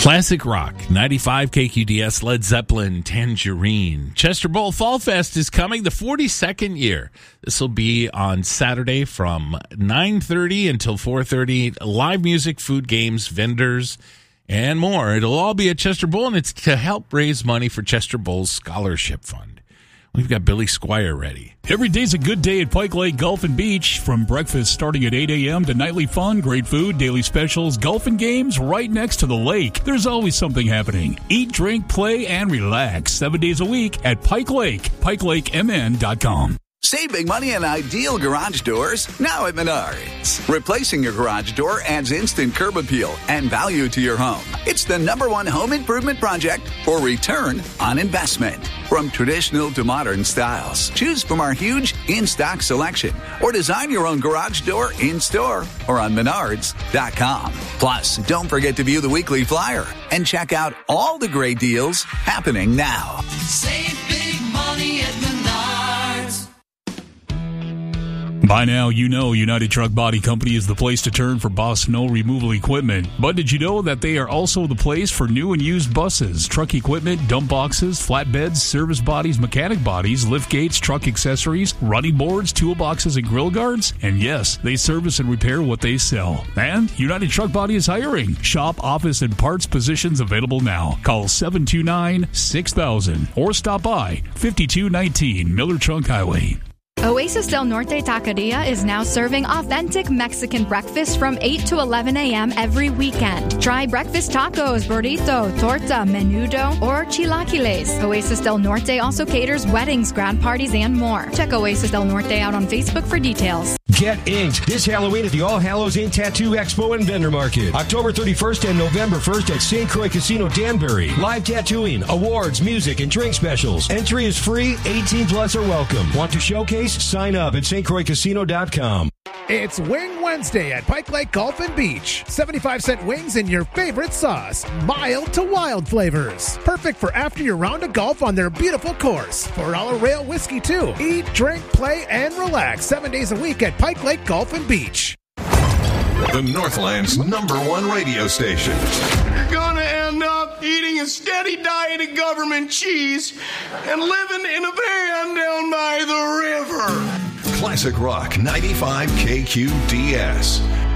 Classic Rock, 95 KQDS, Led Zeppelin, Tangerine. Chester Bowl Fall Fest is coming, the 42nd year. This will be on Saturday from 9:30 until 4:30. Live music, food, games, vendors, and more. It'll all be at Chester Bowl, and it's to help raise money for Chester Bowl's Scholarship Fund. We've got Billy Squire ready. Every day's a good day at Pike Lake Golf and Beach. From breakfast starting at 8 a.m. to nightly fun, great food, daily specials, golf and games right next to the lake. There's always something happening. Eat, drink, play, and relax 7 days a week at Pike Lake. PikeLakeMN.com. Save big money on ideal garage doors now at Menards. Replacing your garage door adds instant curb appeal and value to your home. It's the #1 home improvement project for return on investment. From traditional to modern styles, choose from our huge in-stock selection or design your own garage door in-store or on Menards.com. Plus, don't forget to view the weekly flyer and check out all the great deals happening now. Save big money at Menards. By now, you know United Truck Body Company is the place to turn for Boss snow removal equipment. But did you know that they are also the place for new and used buses, truck equipment, dump boxes, flatbeds, service bodies, mechanic bodies, lift gates, truck accessories, running boards, toolboxes, and grill guards? And yes, they service and repair what they sell. And United Truck Body is hiring. Shop, office, and parts positions available now. Call 729-6000 or stop by 5219 Miller Trunk Highway. Oasis Del Norte Taqueria is now serving authentic Mexican breakfast from 8 to 11 a.m. every weekend. Try breakfast tacos, burrito, torta, menudo, or chilaquiles. Oasis Del Norte also caters weddings, grand parties, and more. Check Oasis Del Norte out on Facebook for details. Get inked this Halloween at the All Hallows Inn Tattoo Expo and Vendor Market. October 31st and November 1st at St. Croix Casino, Danbury. Live tattooing, awards, music, and drink specials. Entry is free. 18 plus are welcome. Want to showcase? Sign up at stcroixcasino.com. It's Wing Wednesday at Pike Lake Golf and Beach. 75-cent wings in your favorite sauce. Mild to wild flavors. Perfect for after your round of golf on their beautiful course. $4 rail whiskey, too. Eat, drink, play, and relax 7 days a week at Pike Lake Golf and Beach. The Northland's #1 radio station. You're gonna end up eating a steady diet of government cheese and living in a van down by the river. Classic Rock 95 KQDS.